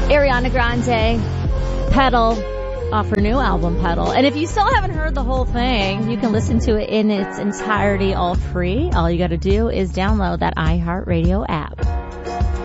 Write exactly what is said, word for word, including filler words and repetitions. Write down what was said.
Ariana Grande, Pedal, off her new album, Pedal. And if you still haven't heard the whole thing, you can listen to it in its entirety all free. All you gotta do is download that iHeartRadio app.